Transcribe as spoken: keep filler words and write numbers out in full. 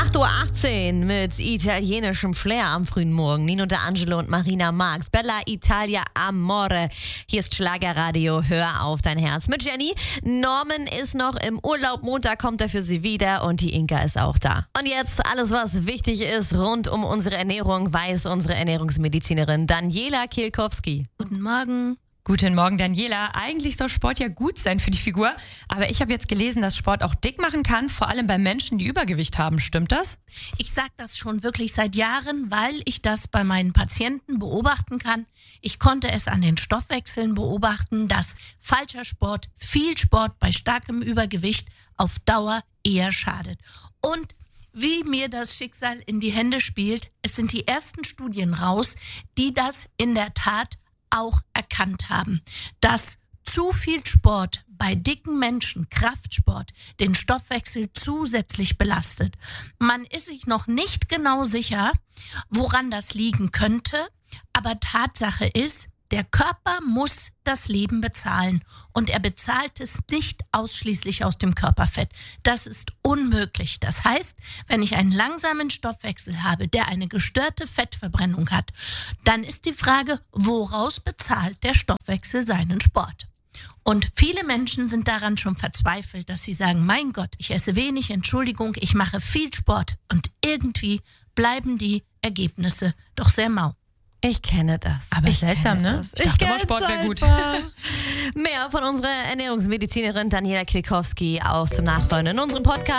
acht Uhr achtzehn mit italienischem Flair am frühen Morgen. Nino D'Angelo und Marina Marx. Bella Italia Amore. Hier ist Schlagerradio. Hör auf dein Herz. Mit Jenny. Norman ist noch im Urlaub. Montag kommt er für sie wieder. Und die Inka ist auch da. Und jetzt alles, was wichtig ist rund um unsere Ernährung, weiß unsere Ernährungsmedizinerin Daniela Kielkowski. Guten Morgen. Guten Morgen, Daniela. Eigentlich soll Sport ja gut sein für die Figur, aber ich habe jetzt gelesen, dass Sport auch dick machen kann, vor allem bei Menschen, die Übergewicht haben. Stimmt das? Ich sage das schon wirklich seit Jahren, weil ich das bei meinen Patienten beobachten kann. Ich konnte es an den Stoffwechseln beobachten, dass falscher Sport, viel Sport bei starkem Übergewicht auf Dauer eher schadet. Und wie mir das Schicksal in die Hände spielt, es sind die ersten Studien raus, die das in der Tat auch erkannt haben, dass zu viel Sport bei dicken Menschen, Kraftsport, den Stoffwechsel zusätzlich belastet. Man ist sich noch nicht genau sicher, woran das liegen könnte, aber Tatsache ist, der Körper muss das Leben bezahlen und er bezahlt es nicht ausschließlich aus dem Körperfett. Das ist unmöglich. Das heißt, wenn ich einen langsamen Stoffwechsel habe, der eine gestörte Fettverbrennung hat, dann ist die Frage, woraus bezahlt der Stoffwechsel seinen Sport? Und viele Menschen sind daran schon verzweifelt, dass sie sagen, mein Gott, ich esse wenig, Entschuldigung, ich mache viel Sport und irgendwie bleiben die Ergebnisse doch sehr mau. Ich kenne das. Aber ich seltsam, ne? Das. Ich dachte immer, Sport wäre gut. Mehr von unserer Ernährungsmedizinerin Daniela Kielkowski auch zum Nachhören in unserem Podcast.